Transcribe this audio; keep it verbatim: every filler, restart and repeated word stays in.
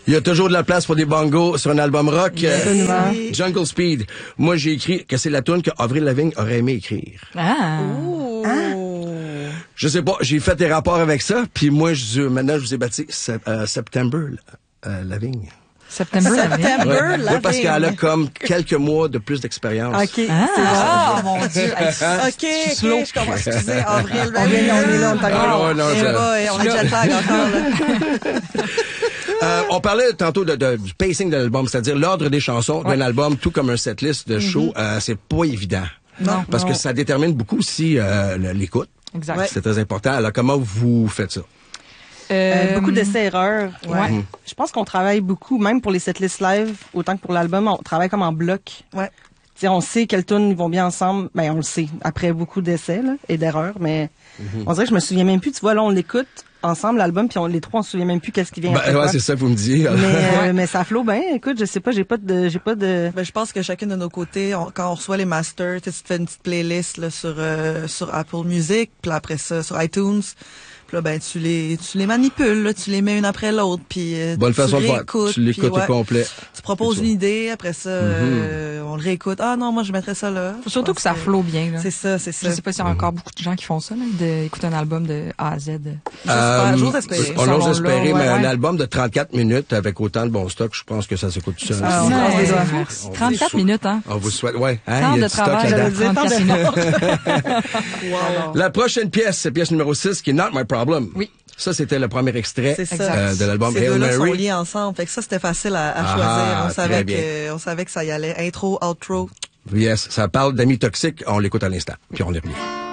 Il y a toujours de la place pour des bongos sur un album rock. Absolument. Euh, Jungle Speed. Moi, j'ai écrit que c'est la tune que Avril Lavigne aurait aimé écrire. Ah. Ouh. Ah. Je sais pas, j'ai fait des rapports avec ça, puis moi, je, maintenant, je vous ai baptisé euh, September euh, Lavigne. September, September, Ouais, Lavigne. ouais, parce qu'elle a comme quelques mois de plus d'expérience. OK. Ah, c'est bon. ah, mon Dieu. Hey, OK, je suis OK, slow. je comprends. Excusez, Avril. Ben On oui, est- on est là, on est Ah, encore. ouais, non, Eh ça- boy, on a déjà le tag encore, là. Euh, on parlait tantôt de, de, du pacing de l'album, c'est-à-dire l'ordre des chansons d'un album, tout comme un setlist de show, euh, c'est pas évident. Non. Parce Non. que ça détermine beaucoup aussi euh, le- l'écoute. Exact. Ouais. C'est très important. Alors, comment vous faites ça? Euh, beaucoup d'essais-erreurs. Ouais. Ouais. Je pense qu'on travaille beaucoup, même pour les setlists live, autant que pour l'album, on travaille comme en bloc. Ouais. T'sais, on sait quelles tunes vont bien ensemble. Ben, on le sait, après beaucoup d'essais là, et d'erreurs, mais on dirait que je me souviens même plus. Tu vois, là, on l'écoute ensemble, l'album, puis on, les trois, on se souvient même plus qu'est-ce qui vient Ben, après ouais, quoi. c'est ça que vous me disiez. Mais, euh, mais ça flot bien. Écoute, je sais pas, j'ai pas de... J'ai pas de... Ben, je pense que chacune de nos côtés, on- quand on reçoit les masters, tu sais, tu te fais une petite playlist là, sur euh, sur Apple Music, puis après ça sur iTunes. Puis là, ben tu les tu les manipules, là, tu les mets une après l'autre, puis euh, Bonne tu façon de faire. réécoutes, Tu l'écoutes puis, ouais, au complet. Tu proposes C'est ça. une idée, après ça, euh, on le réécoute. Ah non, moi je mettrais ça là. Je Surtout pense que ça flow bien, là. C'est ça, c'est ça. Je sais pas s'il y a encore beaucoup de gens qui font ça, là, d'écouter un album de A à Z. J'espère, j'ose espérer. On Selon ose là, espérer, ouais, mais un ouais. album de trente-quatre minutes avec autant de bon stock, je pense que ça s'écoute tout seul. Ah, on croise les doigts. Merci. trente-quatre minutes, hein. On vous souhaite, ouais. Hein, Tant il y a de du stock travail, là-dedans. j'allais dire, tant trente-quatre minutes. Wow. La prochaine pièce, c'est pièce numéro six, qui est Not My Problem. Oui. Ça, c'était le premier extrait C'est ça. euh, de l'album Ces Hail deux-là sont Mary. liés ensemble. Fait que ça, c'était facile à, à Ah, choisir. On très savait bien. que, on savait que ça y allait. Intro, outro. Yes, ça parle d'amis toxiques. On l'écoute à l'instant, puis on y revient.